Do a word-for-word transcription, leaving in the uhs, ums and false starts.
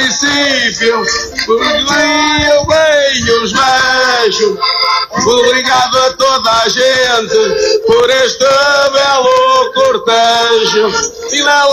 princípio, por mim eu bem os vejo. Obrigado a toda a gente por este belo cortejo. E na